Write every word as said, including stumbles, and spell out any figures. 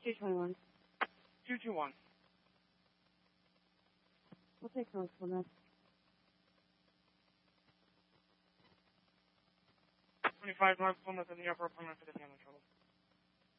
two twenty-one. two two one. We'll take those for that. twenty-five North Plymouth in the upper Plymouth for the family trouble.